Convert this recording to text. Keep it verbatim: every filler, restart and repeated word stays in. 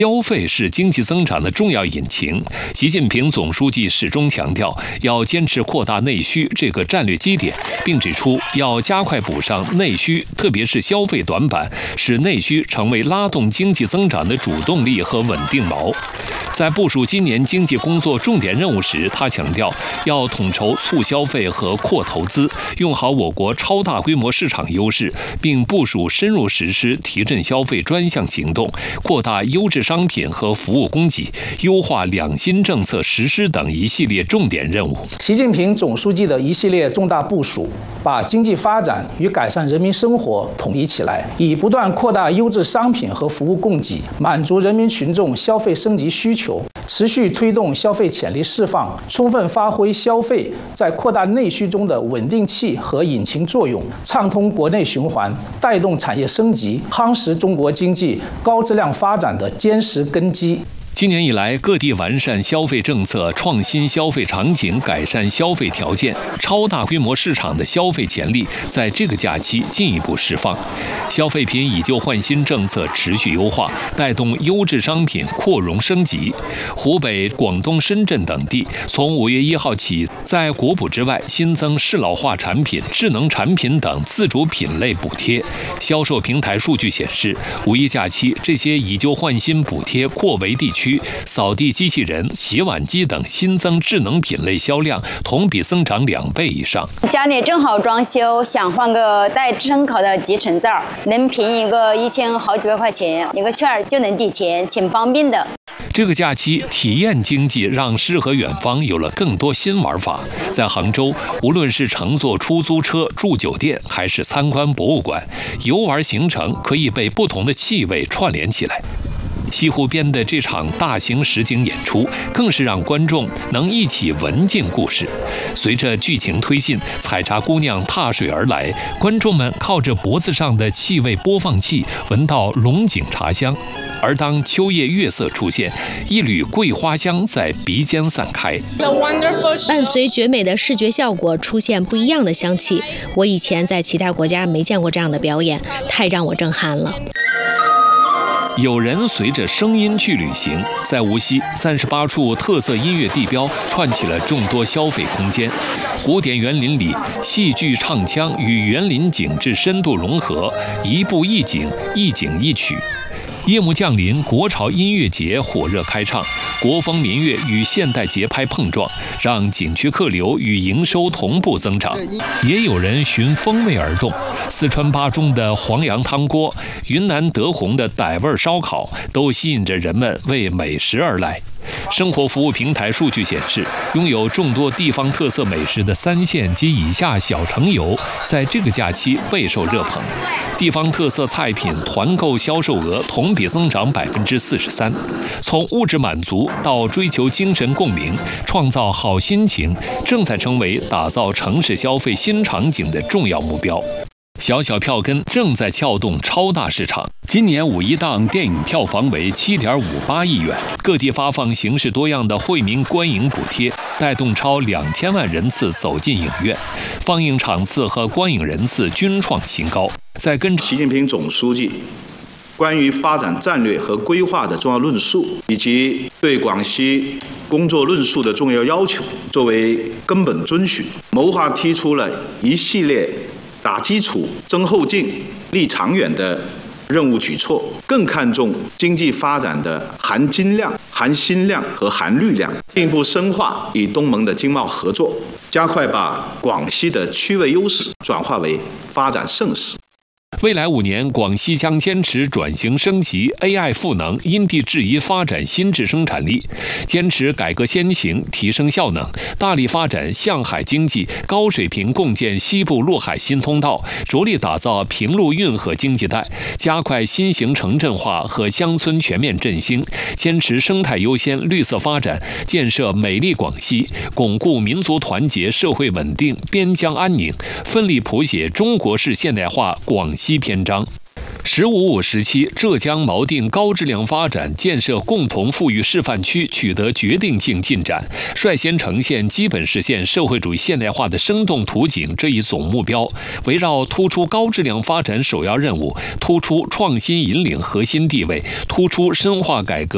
消费是经济增长的重要引擎。习近平总书记始终强调，要坚持扩大内需这个战略基点，并指出要加快补上内需，特别是消费短板，使内需成为拉动经济增长的主动力和稳定锚。在部署今年经济工作重点任务时，他强调要统筹促消费和扩投资，用好我国超大规模市场优势，并部署深入实施提振消费专项行动，扩大优质商品和服务供给，优化两新政策实施等一系列重点任务。 习近平总书记的一系列重大部署，把经济发展与改善人民生活统一起来，以不断扩大优质商品和服务供给，满足人民群众消费升级需求，持续推动消费潜力释放，充分发挥消费在扩大内需中的稳定器和引擎作用，畅通国内循环，带动产业升级，夯实中国经济高质量发展的坚实根基。 今年以来，各地完善消费政策，创新消费场景，改善消费条件，超大规模市场的消费潜力在这个假期进一步释放。消费品以旧换新政策持续优化，带动优质商品扩容升级。湖北、广东、深圳等地从五月一号起，在国补之外新增适老化产品、智能产品等自主品类补贴。销售平台数据显示，五一假期这些以旧换新补贴扩围地区，扫地机器人、洗碗机等新增智能品类销量同比增长两倍以上。 家里正好装修，想换个带声考的集成灶，能便宜个一千好几百块钱，一个券就能抵钱，挺方便的。 这个假期体验经济让诗和远方有了更多新玩法。在杭州，无论是乘坐出租车、住酒店，还是参观博物馆，游玩行程可以被不同的气味串联起来。西湖边的这场大型实景演出，更是让观众能一起闻尽故事。随着剧情推进，采茶姑娘踏水而来，观众们靠着脖子上的气味播放器闻到龙井茶香，而当秋叶月色出现，一缕桂花香在鼻尖散开。 伴随绝美的视觉效果，出现不一样的香气。我以前在其他国家没见过这样的表演，太让我震撼了。 有人随着声音去旅行，在无锡三十八处特色音乐地标串起了众多消费空间。古典园林里，戏剧唱腔与园林景致深度融合，一步一景，一景一曲。夜幕降临，国潮音乐节火热开唱，国风民乐与现代节拍碰撞，让景区客流与营收同步增长。也有人循风味而动，四川巴中的黄羊汤锅，云南德宏的傣味烧烤，都吸引着人们为美食而来。生活服务平台数据显示，拥有众多地方特色美食的三线及以下小城游，在这个假期备受热捧。地方特色菜品团购销售额同比增长百分之四十三。从物质满足到追求精神共鸣，创造好心情，正在成为打造城市消费新场景的重要目标。小小票根正在撬动超大市场。今年五一档电影票房为 七点五八亿元，各地发放形式多样的惠民观影补贴，带动超两千万人次走进影院，放映场次和观影人次均创新高。在跟习近平总书记关于发展战略和规划的重要论述，以及对广西工作论述的重要要求作为根本遵循，谋划提出了一系列打基础、增后劲、立长远的任务举措，更看重经济发展的含金量、含新量和含绿量，进一步深化与东盟的经贸合作，加快把广西的区位优势转化为发展盛世。 未来五年，广西将坚持转型升级、A I 赋能、因地制宜发展新质生产力，坚持改革先行、提升效能，大力发展向海经济，高水平共建西部陆海新通道，着力打造平陆运河经济带，加快新型城镇化和乡村全面振兴，坚持生态优先、绿色发展，建设美丽广西，巩固民族团结、社会稳定、边疆安宁，奋力谱写中国式现代化广西篇章。十五五时期，浙江锚定高质量发展建设共同富裕示范区取得决定性进展，率先呈现基本实现社会主义现代化的生动图景这一总目标，围绕突出高质量发展首要任务，突出创新引领核心地位，突出深化改革